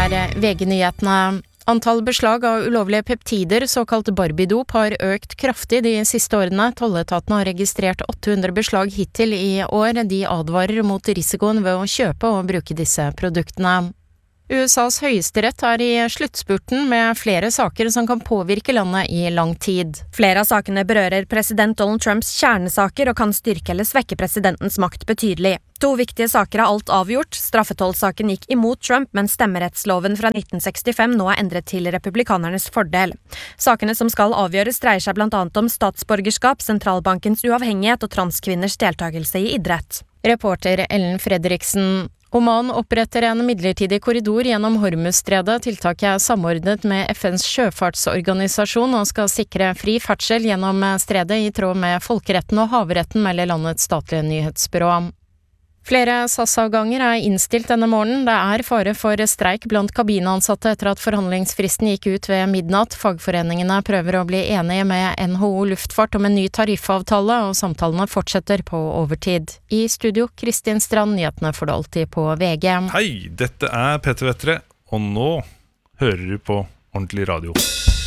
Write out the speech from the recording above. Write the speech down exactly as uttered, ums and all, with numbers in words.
er V G-nyhetene. Antall beslag av ulovlige peptider, såkalt Barbidop, har økt kraftig de siste årene. Tolletaten har registrert åtte hundre beslag hittil i år. De advarer mot risikoen ved å kjøpe og bruke disse produktene. U S A's høyesterett er i sluttspurten med flere saker som kan påvirke landet i lang tid. Flere av sakene berører president Donald Trumps kjernesaker og kan styrke eller svekke presidentens makt betydelig. To viktige saker er alt avgjort. Straffetollsaken gikk imot Trump, men stemmerettsloven fra nitten sekstifem nå er endret til republikanernes fordel. Sakene som skal avgjøres dreier seg blant annet om statsborgerskap, sentralbankens uavhengighet og transkvinners deltakelse i idrett. Reporter Ellen Fredriksen. Oman oppretter en midlertidig korridor gjennom Hormuzstredet. Tiltaket er samordnet med F N's sjøfartsorganisasjon og skal sikre fri ferdsel gjennom stredet i tråd med folkeretten og havretten, melder landets statlige nyhetsbyrå. Flere S A S-avganger er innstilt denne morgenen. Det er fare for streik blant kabinansatte etter at forhandlingsfristen gikk ut ved midnatt. Fagforeningene prøver å bli enige med N H O Luftfart om en ny tariffavtale, og samtalene fortsetter på overtid. I studio, Kristin Strand, nyhetene får du alltid på V G. Hei, dette er Petter Vettre, og nå hører du på Ordentlig Radio.